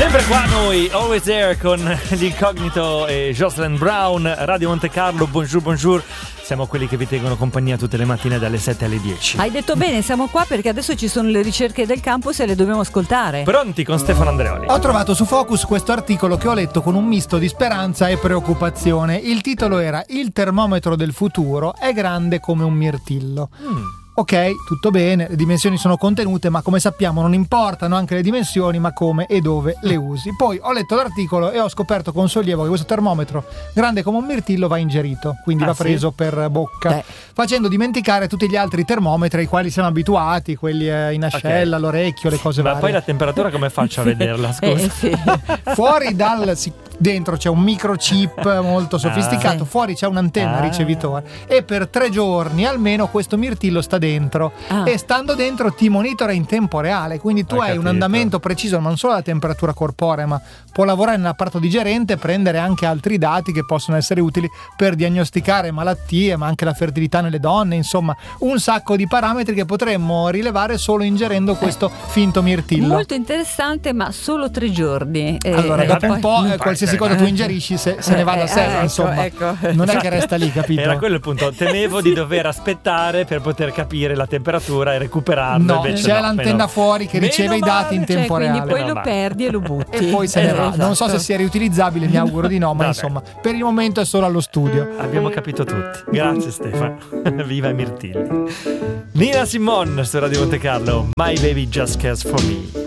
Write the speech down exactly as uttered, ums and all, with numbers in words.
Sempre qua noi, Always There con l'Incognito e Jocelyn Brown, Radio Monte Carlo, bonjour bonjour. Siamo quelli che vi tengono compagnia tutte le mattine dalle sette alle dieci. Hai detto bene, siamo qua perché adesso ci sono le ricerche del campus e le dobbiamo ascoltare. Pronti con Stefano Andreoli. Ho trovato su Focus questo articolo che ho letto con un misto di speranza e preoccupazione. Il titolo era "Il termometro del futuro è grande come un mirtillo". Mm. Ok, tutto bene, le dimensioni sono contenute, ma come sappiamo non importano anche le dimensioni, ma come e dove le usi. Poi ho letto l'articolo e ho scoperto con sollievo che questo termometro, grande come un mirtillo, va ingerito, quindi ah, va preso sì? per bocca, Beh. facendo dimenticare tutti gli altri termometri ai quali siamo abituati, quelli eh, in ascella, okay. all'orecchio, le cose ma varie. Ma poi la temperatura come faccio a vederla, scusa? Eh, sì. Fuori dal... Dentro c'è un microchip molto sofisticato, ah, fuori c'è un'antenna ah. ricevitore e per tre giorni almeno questo mirtillo sta dentro ah. e stando dentro ti monitora in tempo reale, quindi tu Ho hai capito. un andamento preciso, non solo la temperatura corporea, ma può lavorare nell'apparato digerente e prendere anche altri dati che possono essere utili per diagnosticare malattie, ma anche la fertilità nelle donne, insomma un sacco di parametri che potremmo rilevare solo ingerendo questo eh. finto mirtillo. Molto interessante, ma solo tre giorni. Eh, allora, dopo un po' eh, qualsiasi cosa tu ingerisci se, se ne va da sé, eh, ecco, insomma ecco. non è che resta lì, capito? Era quello il punto, temevo sì. di dover aspettare per poter capire la temperatura e recuperarlo. No, invece c'è no, l'antenna meno, fuori che riceve i dati in tempo cioè, reale. Quindi poi meno lo male. perdi e lo butti e poi se ne va. esatto. Non so se sia riutilizzabile, mi auguro di no, ma insomma per il momento è solo allo studio. Abbiamo capito tutti. Grazie Stefano. Viva i mirtilli. Nina Simone su Radio Monte Carlo, My Baby Just Cares For Me.